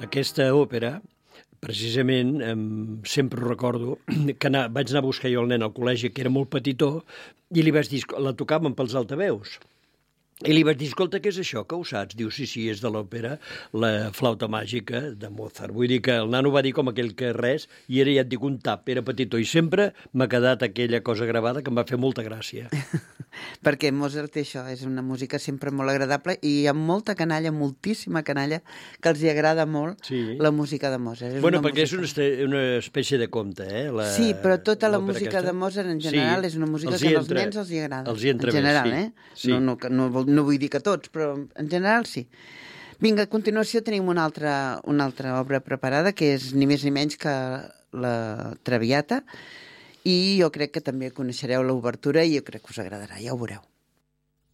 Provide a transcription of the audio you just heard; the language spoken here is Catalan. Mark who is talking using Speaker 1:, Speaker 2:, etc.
Speaker 1: aquesta òpera, precisament, sempre ho recordo, que vaig anar a buscar jo el nen al col·legi, que era molt petitó, i li vaig dir, la tocaven pels altaveus. I li vaig dir, escolta, què és això? Que ho saps? Diu, sí, és de l'òpera La flauta màgica de Mozart. Vull dir que el nano va dir com aquell que res, i era, ja et dic, un tap, era petitó, i sempre m'ha quedat aquella cosa gravada que em va fer molta gràcia.
Speaker 2: Perquè Mozart té això, és una música sempre molt agradable i hi ha molta canalla, moltíssima canalla, que els hi agrada molt la música de Mozart.
Speaker 1: Bueno, perquè és una espècie de conte, eh?
Speaker 2: Sí, però tota la música de Mozart en general és una música que als nens els hi agrada.
Speaker 1: Els hi entra bé, sí.
Speaker 2: En general, eh? No vull dir que tots, però en general sí. Vinga, a continuació tenim una altra obra preparada, que és ni més ni menys que la Traviata, i jo crec que també coneixereu l'obertura i jo crec que us agradarà, ja ho veureu.